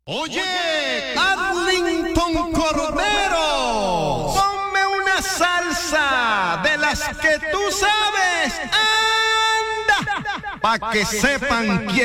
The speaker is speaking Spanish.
Oye, Arlington Cordero, ponme una salsa de las que tú sabes. ¡Anda! Pa' que sepan quién